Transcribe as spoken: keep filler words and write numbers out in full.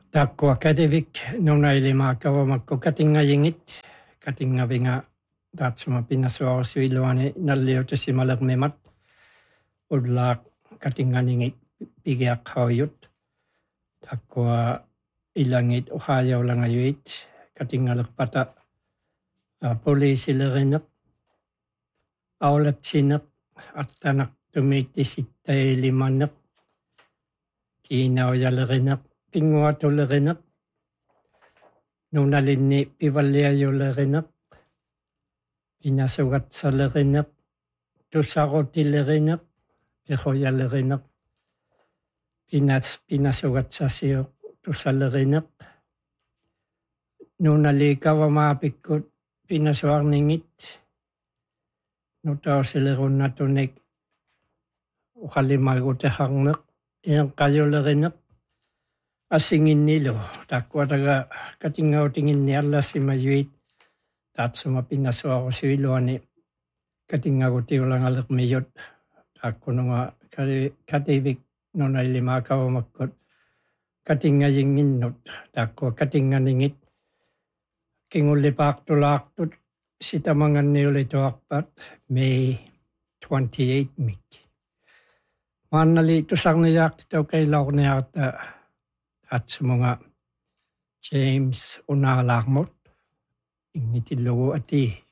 Takkua kätevik nunailima kavamakko katingajingit katingavinga taatsuma pinnasuarsuiluani nalliutasimalermimat ullaaq katinganingit pigiaqqaujut takkua ilangit uhaajaulangajuit katingalerpata poliisilerineq aulatsineq attanaq tumiittisittailimanneq kiinaujalerineq pinguatulerineq nunalinni pivalliajulerineq pinasugatsalerineq tussarutilerineq pihojalerineq pinas pinasugatsasiuq tussalerineq nunaliikavamaapikkut pinasuarningit nutausilerunnatunik uqallimaguteharneq ienqajulerineq assinginnilu takkuataga katingautinginniallassimajuit taatsuma pinnasuarusuiluani katingagutiulangalermiyut taakkununga kativik nunailimaakavamakkut katingajinginnut taakkua katinganingit kingullipaaqtulaartut sitamanganniulituarpat May twenty-eighth mik maannali tusarnijaaqtitaukailorniarta taatsumunga James unaalaarmut ingitillugu ati